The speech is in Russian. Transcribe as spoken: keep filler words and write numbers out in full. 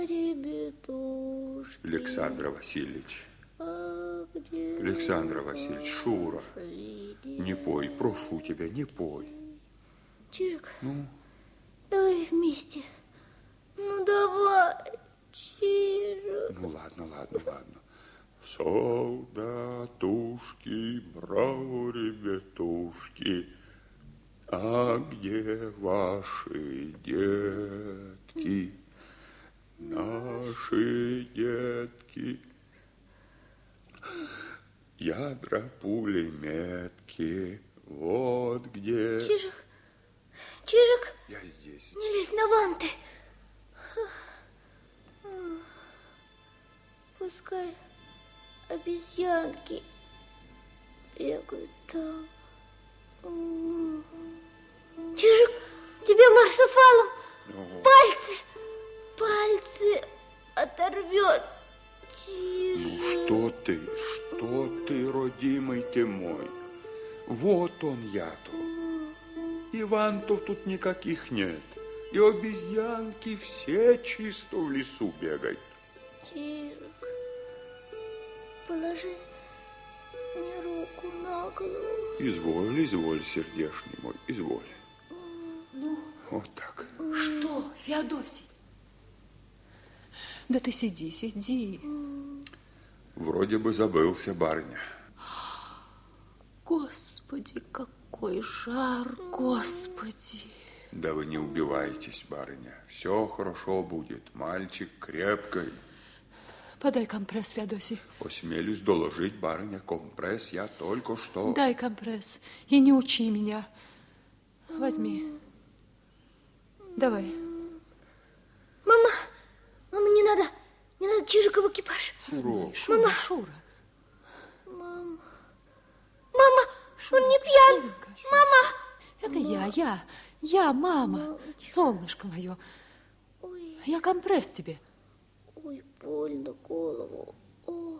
Ребятушки. Александр Васильевич. А где Александр Васильевич, Шура, не пой, прошу тебя, не пой. Чирик, ну? Давай вместе. Ну, давай, Чирик. Ну, ладно, ладно, ладно. Солдатушки, браво, ребятушки, а где ваши детки? Наши детки. Ядра пулеметки, вот где. Чижик, Чижик. Я здесь. Не лезь на ванты. Пускай обезьянки бегают там. Чижик, тебе марсофалом Ну. пальцы, пальцы оторвет. Чижик. Ну что ты, что ты, родимый ты мой? Вот он я-то. Иван-то тут никаких нет. И обезьянки все чисто в лесу бегают. Чижик, положи мне руку на голову. Изволь, изволь, сердешный мой, изволь. Ну? Вот так. Что, Феодосий? Да ты сиди, сиди. Вроде бы забылся, барыня. Господи, какой жар, Господи. Да вы не убивайтесь, барыня. Все хорошо будет. Мальчик крепкий. Подай компресс, Феодосий. Осмелюсь доложить, барыня, компресс я только что... Дай компресс и не учи меня. Возьми. Давай. Мама, мама, не надо, не надо Чижика в экипаж. Шура. Шура, Мама. Шура. Мама, мама, он не пьян. Шуренька, Шура. Мама. Это я, я, я, мама, солнышко мое. Ой, Я компресс тебе. ой, больно голову. О.